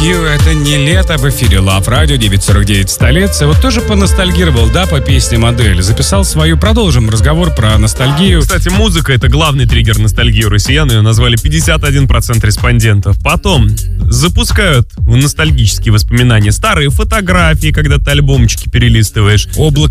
You, это не лето, в эфире Love Radio 949 столицы. Вот тоже поностальгировал, да, по песне «Модель». Записал свою, продолжим разговор про ностальгию. Кстати, музыка — это главный триггер ностальгии у россиян. Ее назвали 51% респондентов. Потом запускают в ностальгические воспоминания старые фотографии, когда ты альбомчики перелистываешь. Облако